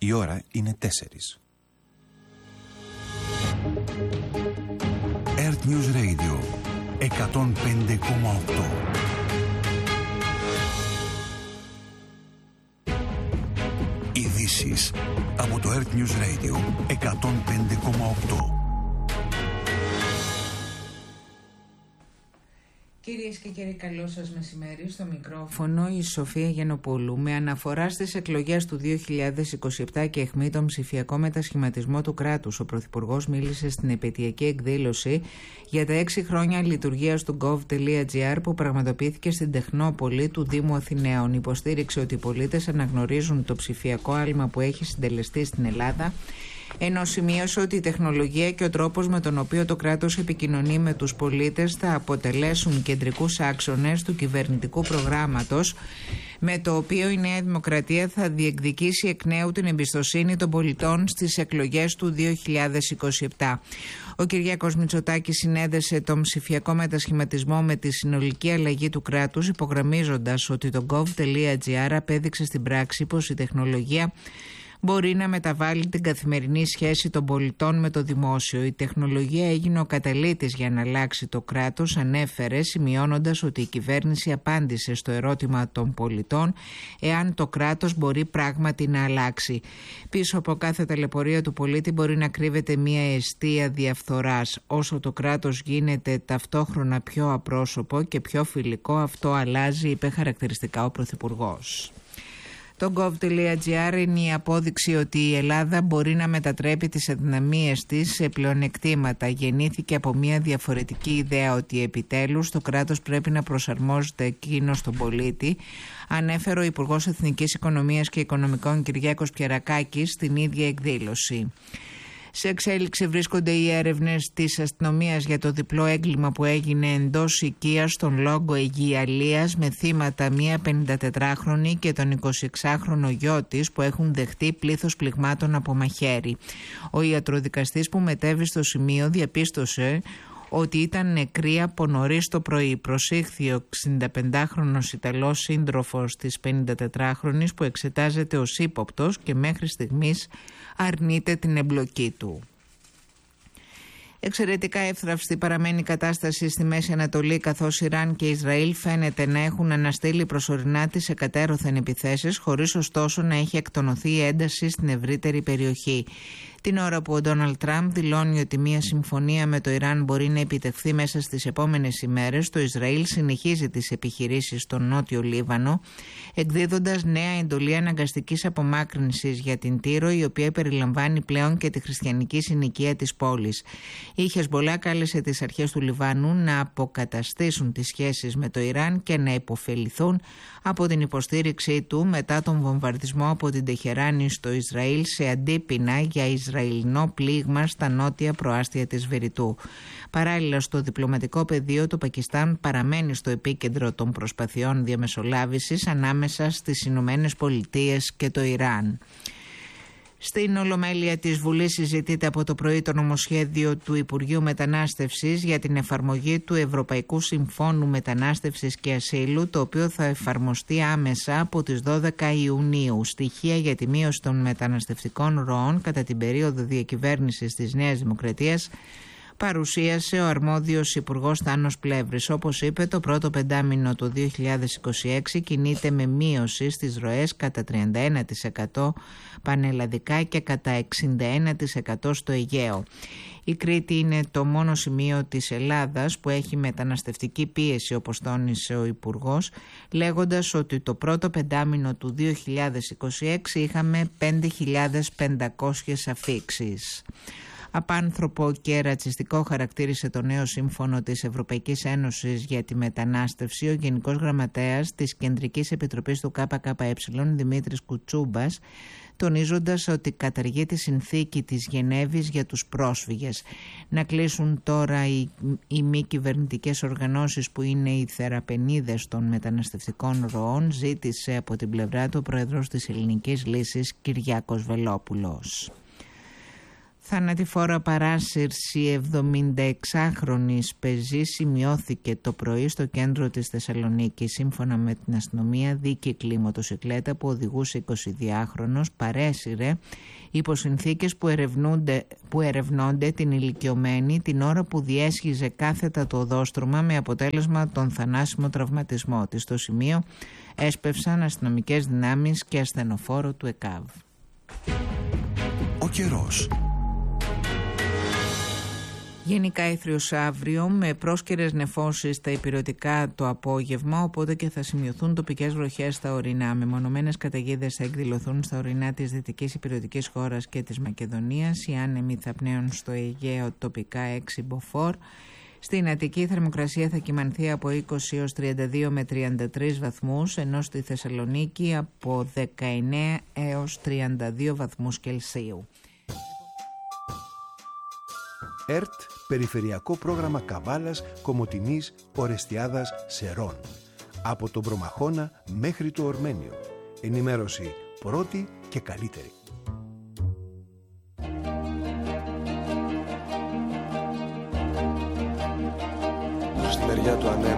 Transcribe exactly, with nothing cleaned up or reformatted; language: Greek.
Η ώρα είναι τέσσερις. Earth News Radio εκατόν πέντε κόμμα οκτώ. Ειδήσεις από το Earth News Radio εκατόν πέντε κόμμα οκτώ. Κυρίες και κύριοι, καλό σας μεσημέρι. Στο μικρόφωνο η Σοφία Γενοπούλου. Με αναφορά στις εκλογές του δύο χιλιάδες είκοσι επτά και αιχμή τον ψηφιακό μετασχηματισμό του κράτους, ο Πρωθυπουργός μίλησε στην επαιτειακή εκδήλωση για τα έξι χρόνια λειτουργίας του gov.gr που πραγματοποιήθηκε στην Τεχνόπολη του Δήμου Αθηναίων. Υποστήριξε ότι οι πολίτες αναγνωρίζουν το ψηφιακό άλμα που έχει συντελεστεί στην Ελλάδα, ενώ σημείωσε ότι η τεχνολογία και ο τρόπος με τον οποίο το κράτος επικοινωνεί με τους πολίτες θα αποτελέσουν κεντρικούς άξονες του κυβερνητικού προγράμματος, με το οποίο η Νέα Δημοκρατία θα διεκδικήσει εκ νέου την εμπιστοσύνη των πολιτών στις εκλογές του δύο χιλιάδες είκοσι επτά. Ο Κυριάκος Μητσοτάκης συνέδεσε τον ψηφιακό μετασχηματισμό με τη συνολική αλλαγή του κράτους, υπογραμμίζοντας ότι το gov.gr απέδειξε στην πράξη πως η τεχνολογία μπορεί να μεταβάλει την καθημερινή σχέση των πολιτών με το δημόσιο. Η τεχνολογία έγινε ο καταλύτης για να αλλάξει το κράτος, ανέφερε, σημειώνοντας ότι η κυβέρνηση απάντησε στο ερώτημα των πολιτών εάν το κράτος μπορεί πράγματι να αλλάξει. Πίσω από κάθε ταλαιπωρία του πολίτη μπορεί να κρύβεται μια αιστεία διαφθοράς. Όσο το κράτος γίνεται ταυτόχρονα πιο απρόσωπο και πιο φιλικό, αυτό αλλάζει, είπε χαρακτηριστικά ο Πρωθυπουργός. Το gov.gr είναι η απόδειξη ότι η Ελλάδα μπορεί να μετατρέπει τις αδυναμίες της σε πλεονεκτήματα. Γεννήθηκε από μια διαφορετική ιδέα ότι επιτέλους το κράτος πρέπει να προσαρμόζεται εκείνο στον πολίτη, ανέφερε ο Υπουργός Εθνικής Οικονομίας και Οικονομικών Κυριάκος Πιερακάκης στην ίδια εκδήλωση. Σε εξέλιξη βρίσκονται οι έρευνες της αστυνομίας για το διπλό έγκλημα που έγινε εντός οικίας στον Λόγκο Αιγιαλίας με θύματα μία πενηντατετράχρονη και τον εικοσιεξάχρονο γιο της που έχουν δεχτεί πλήθος πληγμάτων από μαχαίρι. Ο ιατροδικαστής που μετέβη στο σημείο διαπίστωσε ότι ήταν νεκροί από νωρίς το πρωί. Προσήχθη ο εξηνταπεντάχρονος Ιταλός σύντροφος της πενηντατετράχρονης που εξετάζεται ως ύποπτος και μέχρι στιγμής αρνείται την εμπλοκή του. Εξαιρετικά εύθραυστη παραμένει η κατάσταση στη Μέση Ανατολή, καθώς Ιράν και Ισραήλ φαίνεται να έχουν αναστείλει προσωρινά τις εκατέρωθεν επιθέσεις, χωρίς ωστόσο να έχει εκτονωθεί η ένταση στην ευρύτερη περιοχή. Την ώρα που ο Ντόναλντ Τραμπ δηλώνει ότι μια συμφωνία με το Ιράν μπορεί να επιτευχθεί μέσα στις επόμενες ημέρες, το Ισραήλ συνεχίζει τις επιχειρήσεις στο νότιο Λίβανο, εκδίδοντας νέα εντολή αναγκαστικής απομάκρυνσης για την Τύρο, η οποία περιλαμβάνει πλέον και τη χριστιανική συνοικία της πόλης. Η Χεσμπολά κάλεσε τις αρχές του Λιβάνου να αποκαταστήσουν τις σχέσεις με το Ιράν και να υποφεληθούν από την υποστήριξή του μετά τον βομβαρδισμό από την Τεχεράνη στο Ισραήλ σε αντίπεινα για Ισραηλινό πλήγμα στα νότια προάστια της Βηρητού. Παράλληλα, στο διπλωματικό πεδίο, το Πακιστάν παραμένει στο επίκεντρο των προσπαθειών διαμεσολάβησης ανάμεσα στις Ηνωμένες Πολιτείες και το Ιράν. Στην Ολομέλεια της Βουλής συζητείται από το πρωί το νομοσχέδιο του Υπουργείου Μετανάστευσης για την εφαρμογή του Ευρωπαϊκού Συμφώνου Μετανάστευσης και Ασύλου, το οποίο θα εφαρμοστεί άμεσα από τις δώδεκα Ιουνίου. Στοιχεία για τη μείωση των μεταναστευτικών ροών κατά την περίοδο διακυβέρνησης της Νέας Δημοκρατίας παρουσίασε ο αρμόδιος Υπουργός Θάνος Πλεύρης. Όπως είπε, το πρώτο πεντάμηνο του δύο χιλιάδες είκοσι έξι κινείται με μείωση στις ροές κατά τριάντα ένα τοις εκατό πανελλαδικά και κατά εξήντα ένα τοις εκατό στο Αιγαίο. Η Κρήτη είναι το μόνο σημείο της Ελλάδας που έχει μεταναστευτική πίεση, όπως τόνισε ο Υπουργός, λέγοντας ότι το πρώτο πεντάμηνο του δύο χιλιάδες είκοσι έξι είχαμε πέντε χιλιάδες πεντακόσιες αφίξεις. Απάνθρωπο και ρατσιστικό χαρακτήρισε το νέο σύμφωνο της Ευρωπαϊκής Ένωσης για τη μετανάστευση ο Γενικός Γραμματέας της Κεντρικής Επιτροπής του ΚΚΕ, Δημήτρης Κουτσούμπας, τονίζοντας ότι καταργεί τη συνθήκη της Γενέβης για τους πρόσφυγες. Να κλείσουν τώρα οι, οι μη κυβερνητικές οργανώσεις που είναι οι θεραπενίδες των μεταναστευτικών ροών, ζήτησε από την πλευρά του ο Πρόεδρος της Ελληνικής Λύσης Κυριάκος Βελόπουλος. Θανατηφόρα παράσυρση εβδομηνταεξάχρονης πεζή σημειώθηκε το πρωί στο κέντρο της Θεσσαλονίκης. Σύμφωνα με την αστυνομία, δίκυκλη μοτοσικλέτα που οδηγούσε εικοσιδυάχρονος παρέσυρε υπό συνθήκες που, που ερευνώνται την ηλικιωμένη την ώρα που διέσχιζε κάθετα το οδόστρωμα, με αποτέλεσμα τον θανάσιμο τραυματισμό της. Στο σημείο έσπευσαν αστυνομικές δυνάμεις και ασθενοφόρο του ΕΚΑΒ. Ο καιρός. Γενικά ήθριος αύριο, με πρόσκαιρες νεφώσεις στα ηπειρωτικά το απόγευμα, οπότε και θα σημειωθούν τοπικές βροχές στα ορεινά. Μεμονωμένες καταιγίδες θα εκδηλωθούν στα ορεινά της δυτικής ηπειρωτικής χώρας και της Μακεδονίας. Οι άνεμοι θα πνέουν στο Αιγαίο τοπικά έξι μποφόρ. Στην Αττική η θερμοκρασία θα κυμανθεί από είκοσι έως τριάντα δύο με τριάντα τρεις βαθμούς, ενώ στη Θεσσαλονίκη από δεκαεννέα έως τριάντα δύο βαθμούς Κελσίου. ΕΡΤ, Περιφερειακό Πρόγραμμα Καβάλας, Κομοτηνής, Ορεστιάδας, Σερών. Από τον Προμαχώνα μέχρι το Ορμένιο. Ενημέρωση πρώτη και καλύτερη. Στη μεριά του ανέμου